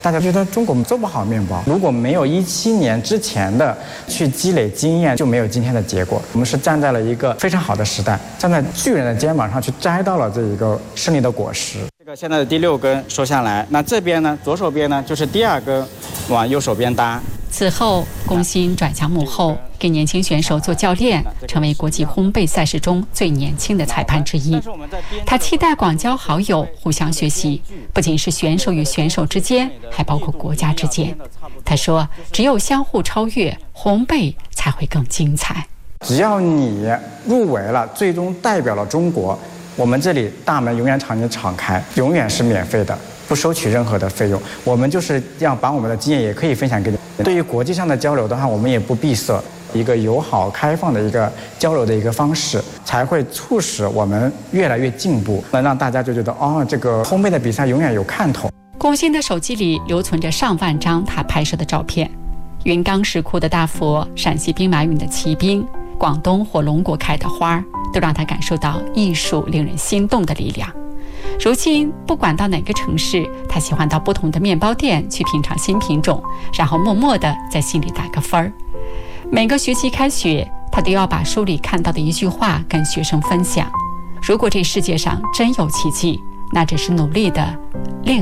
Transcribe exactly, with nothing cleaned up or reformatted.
大家觉得中国做不好面包，如果没有一七年之前的去积累经验，就没有今天的结果。我们是站在了一个非常好的时代，站在巨人的肩膀上去摘到了这一个胜利的果实。这个现在的第六根收下来，那这边呢，左手边呢就是第二根，往右手边搭。 此后，龚鑫转向幕后，给年轻选手做教练，成为国际烘焙赛事中最年轻的裁判之一。他期待广交好友，互相学习，不仅是选手与选手之间，还包括国家之间。他说：“只有相互超越，烘焙才会更精彩。 只要你入围了，最终代表了中国，我们这里大门永远朝你敞开，永远是免费的。”不收取任何的费用，我们就是要把我们的经验也可以分享给你。对于国际上的交流的话，我们也不闭塞，一个友好开放的一个交流的一个方式，才会促使我们越来越进步，能让大家就觉得哦，这个烘焙的比赛永远有看头。 龚鑫的手机里留存着上万张他拍摄的照片，云冈石窟的大佛，陕西兵马俑的骑兵，广东火龙果开的花，都让他感受到艺术令人心动的力量。如今不管到哪个城市，他喜欢到不同的面包店去品尝新品种，然后默默地在心里打个分儿。每个学期开学，他都要把书里看到的一句话跟学生分享。如果这世界上真有奇迹，那只是努力的另